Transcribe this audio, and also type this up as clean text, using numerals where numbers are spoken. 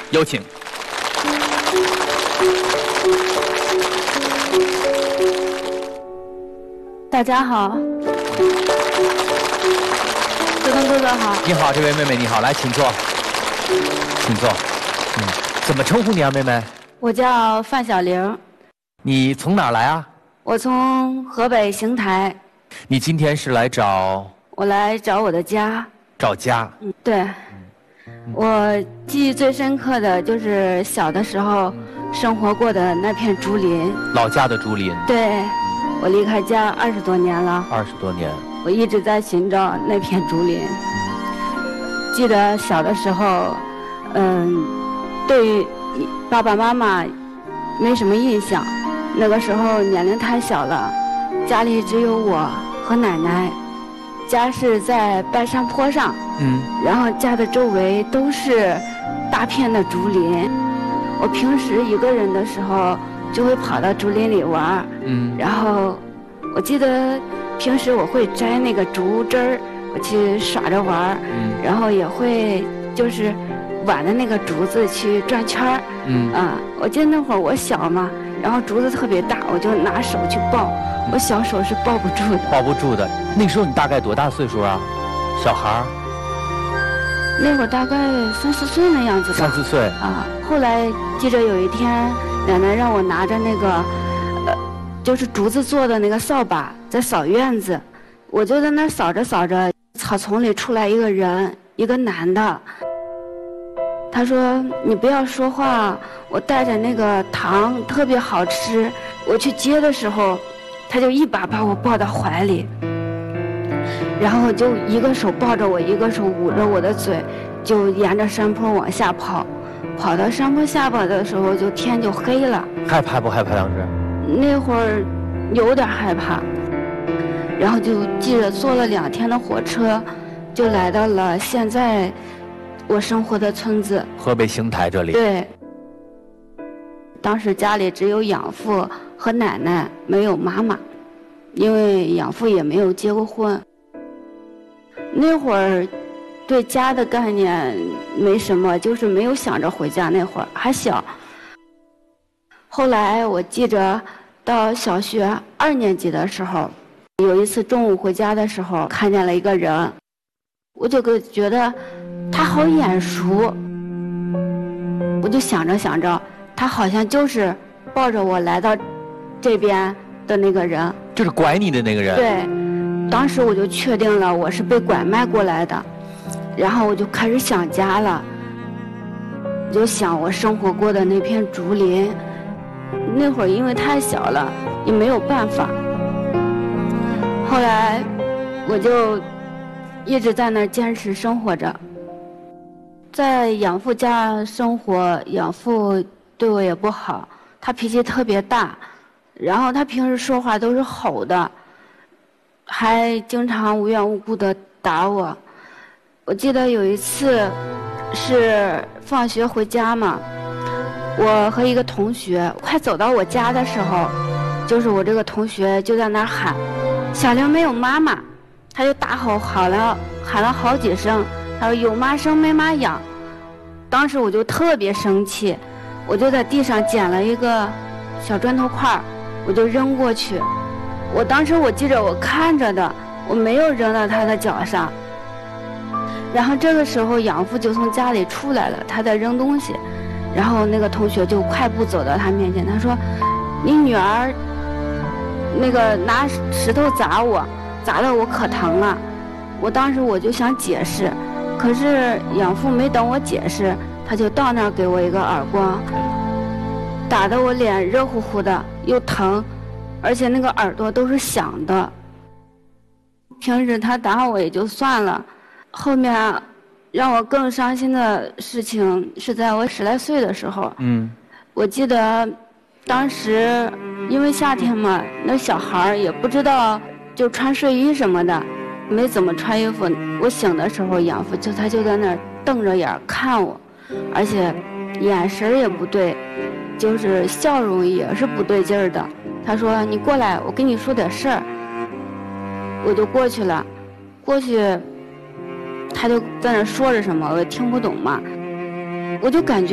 有请。 大家好，泽东哥哥好。 你好，这位妹妹你好，来请坐，请坐。怎么称呼你啊，妹妹？ 我叫范小玲。 你从哪儿来啊？ 我从河北邢台。 你今天是来找？ 我来找我的家。 找家。 对。我记忆最深刻的就是小的时候生活过的那片竹林。 老家的竹林。 对。我离开家20多年了。 20多年。 我一直在寻找那片竹林。记得小的时候，对于爸爸妈妈没什么印象。那个时候年龄太小了，家里只有我和奶奶。家是在半山坡上，然后家的周围都是大片的竹林。我平时一个人的时候就会跑到竹林里玩，然后我记得平时我会摘那个竹枝儿，我去耍着玩，然后也会就是挽着那个竹子去转圈儿，我记得那会儿我小嘛，然后竹子特别大，我就拿手去抱，我小手是抱不住的。 抱不住的。那时候你大概多大岁数啊？小孩儿？ 那会儿大概3、4岁那样子吧。 3、4岁。 后来记着有一天，奶奶让我拿着那个，就是竹子做的那个扫把，在扫院子。我就在那扫着扫着，草丛里出来一个人，一个男的。他说：“你不要说话，我带着那个糖特别好吃。”我去接的时候，他就一把把我抱到怀里，然后就一个手抱着我，一个手捂着我的嘴，就沿着山坡往下跑。跑到山坡下边的时候，就天就黑了。 害怕不害怕当时？ 那会儿有点害怕，然后就记着坐了2天的火车，就来到了现在我生活的村子， 河北邢台这里。 对。当时家里只有养父和奶奶，没有妈妈，因为养父也没有结过婚。那会儿对家的概念没什么，就是没有想着回家，那会儿还小。后来我记着到小学2年级的时候，有一次中午回家的时候看见了一个人，我就觉得他好眼熟，我就想着想着，他好像就是抱着我来到这边的那个人， 就是拐你的那个人。 对，当时我就确定了我是被拐卖过来的，然后我就开始想家了，就想我生活过的那片竹林。那会儿因为太小了，也没有办法。后来我就一直在那儿坚持生活着。在养父家生活，养父对我也不好，他脾气特别大，然后他平时说话都是吼的，还经常无缘无故的打我。我记得有一次是放学回家嘛，我和一个同学快走到我家的时候，就是我这个同学就在那儿喊：“小玲没有妈妈。”他就大吼喊了好几声，他说：“有妈生没妈养。”当时我就特别生气，我就在地上捡了一个小砖头块，我就扔过去。当时我记着我看着的，我没有扔到他的脚上。然后这个时候养父就从家里出来了，他在扔东西，然后那个同学就快步走到他面前，他说：“你女儿那个拿石头砸我，砸得我可疼了。”我当时我就想解释，可是养父没等我解释，他就到那儿给我一个耳光，打得我脸热乎乎的，又疼，而且那个耳朵都是响的。平时他打我也就算了，后面让我更伤心的事情是在我10来岁的时候。我记得当时因为夏天嘛，那小孩也不知道就穿睡衣什么的，没怎么穿衣服。我醒的时候，养父他就在那儿瞪着眼看我，而且眼神也不对，就是笑容也是不对劲儿的。他说：“你过来，我跟你说点事儿。”我就过去了，过去他就在那说着什么，我也听不懂嘛，我就感觉